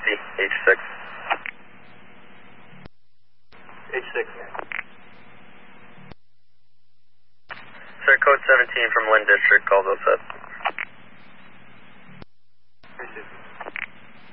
empty, H6. H6. Sir, code 17 from Lynn District, calls all set.